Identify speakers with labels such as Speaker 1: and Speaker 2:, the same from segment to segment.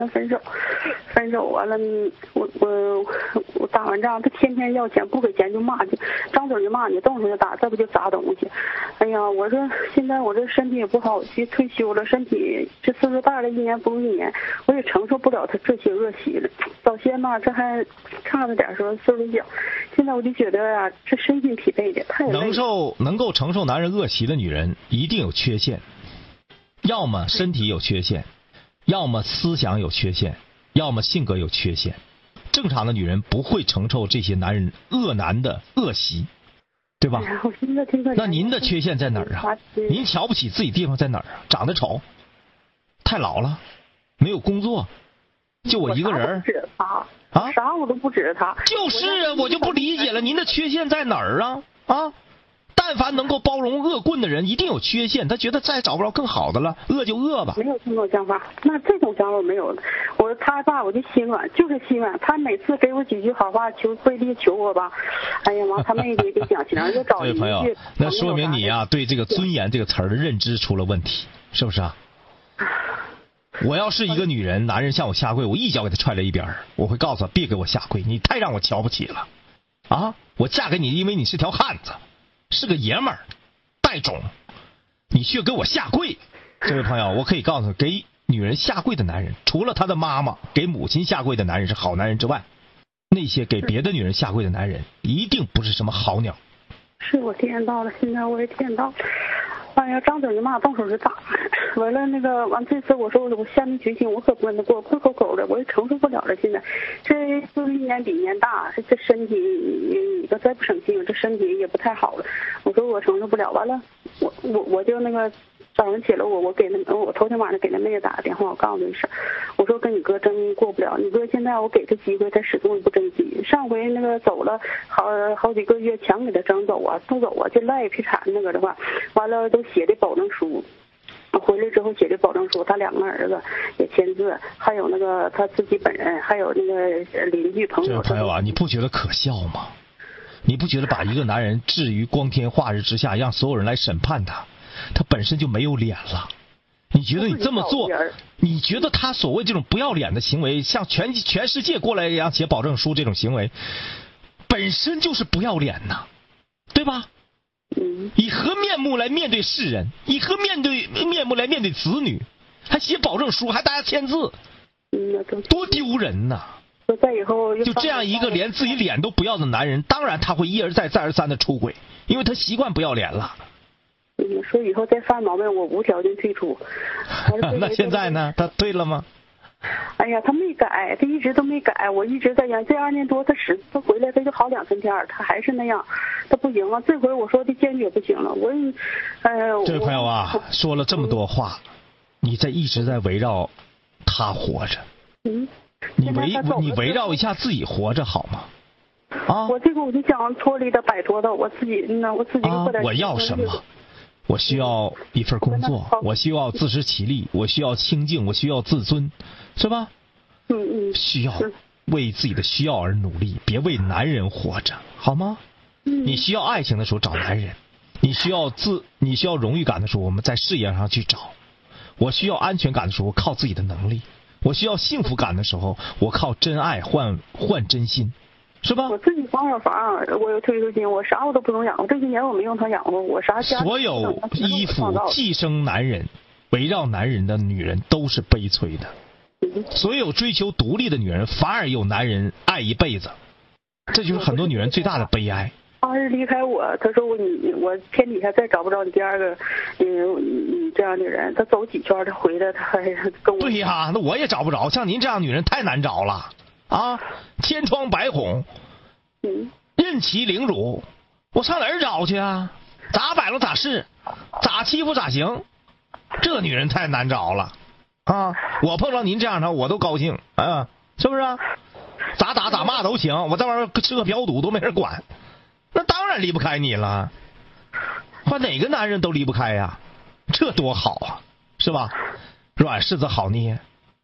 Speaker 1: 分手完了，我打完仗，他天天要钱，不给钱就骂，张嘴就骂你，动手就打，再不就砸东西。哎呀，我说现在我这身体也不好，去退休了，身体这岁数大了，一年不如一年，我也承受不了他这些恶习了。早先吧，这还差着点说岁数小，现在我就觉得呀，这身心疲惫的太累了。
Speaker 2: 能够承受男人恶习的女人，一定有缺陷，要么身体有缺陷，要么思想有缺陷，要么性格有缺陷。正常的女人不会承受这些恶男的恶习，对吧？那您的缺陷在哪儿啊？您瞧不起自己地方在哪儿啊？长得丑，太老了，没有工作，就我一个人
Speaker 1: 啊？啥我都不指着他。
Speaker 2: 就是啊，我就不理解了，您的缺陷在哪儿啊？啊？但凡能够包容恶棍的人，一定有缺陷。他觉得再找不着更好的了，恶就恶吧。
Speaker 1: 没有这种想法，那这种想法我没有。他吧，我就心软，就是心软。他每次给我几句好话，费力求我吧，哎呀妈，他们也得讲情，就找一句。
Speaker 2: 朋友，那说明你呀，对这个尊严这个词儿的认知出了问题，是不是啊？我要是一个女人，男人向我下跪，我一脚给他踹在一边，我会告诉他别给我下跪，你太让我瞧不起了啊！我嫁给你，因为你是条汉子。是个爷们儿，带种，你却给我下跪。这位朋友，我可以告诉你，给女人下跪的男人，除了他的妈妈给母亲下跪的男人是好男人之外，那些给别的女人下跪的男人一定不是什么好鸟。
Speaker 1: 是我体验到了，现在我也体验到了。哎呀，张嘴就骂，动手就打。完了完这次我说我下定决心，我可不跟他过，破口口的，我也承受不了了。现在这就是一年比一年大，这身体你要再不省心，这身体也不太好了。我说我承受不了，完了我就早上起来我头天晚上给他妹子打个电话，我告诉他事，我说跟你哥真过不了，你哥现在我给他机会，他始终也不珍惜。上回走了好几个月，强给他整走啊，不走啊，就赖皮惨的话，完了都写的保证书。回来之后写的保证书，他2个儿子也签字，还有他自己本人，还有邻居朋友。
Speaker 2: 这位朋友啊，你不觉得可笑吗？你不觉得把一个男人置于光天化日之下，让所有人来审判他，他本身就没有脸了？你觉得你这么做，你觉得他所谓这种不要脸的行为，像全世界过来一样写保证书这种行为，本身就是不要脸呐，对吧？以何面目来面对世人？以何面目来面对子女？还写保证书，还大家签字，多丢人呐！
Speaker 1: 再以后
Speaker 2: 就这样一个连自己脸都不要的男人，当然他会一而再再而三的出轨，因为他习惯不要脸了。
Speaker 1: 说以后再犯毛病，我无条件退出。
Speaker 2: 那现在呢？他退了吗？
Speaker 1: 哎呀，他没改，他一直都没改。我一直在讲，这2年多他回来，他就好2-3天，他还是那样，他不行了。这回我说的坚决不行了。
Speaker 2: 这位朋友啊，说了这么多话，你一直在围绕他活着。你围绕一下自己活着好吗？啊！
Speaker 1: 我就想脱离的摆脱到我自己，
Speaker 2: 我要什么？我需要一份工作，我需要自食其力，我需要清静，我需要自尊，是吧？需要为自己的需要而努力，别为男人活着，好吗？你需要爱情的时候找男人，你需要荣誉感的时候，我们在事业上去找。我需要安全感的时候，靠自己的能力。我需要幸福感的时候，我靠真爱换真心，是吧？
Speaker 1: 我自己房有房，我有退休金，我啥我都不用养活，这些年我没用他养活我啥。
Speaker 2: 所有依附寄生男人、围绕男人的女人都是悲催的。所有追求独立的女人反而有男人爱一辈子，这就是很多女人最大的悲哀。
Speaker 1: 他是离开我，他说我天底下再找不着你第2个这样的人，他走几圈他回来，他还跟我。
Speaker 2: 对呀，那我也找不着，像您这样女人太难找了啊！千疮百孔，任其凌辱，我上哪儿找去啊？咋摆了咋是，咋欺负咋行，这女人太难找了啊！我碰到您这样的我都高兴啊，是不是啊？咋打咋骂都行，我在外面吃喝嫖赌都没人管。那当然离不开你了，换哪个男人都离不开呀，这多好啊，是吧？软柿子好捏，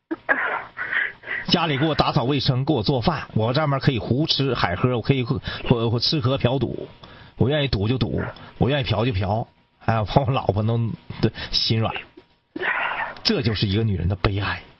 Speaker 2: 家里给我打扫卫生，给我做饭，我这面可以胡吃海喝，我可以我吃喝嫖赌，我愿意赌就赌，我愿意嫖就嫖，哎呀，把我老婆弄得心软，这就是一个女人的悲哀。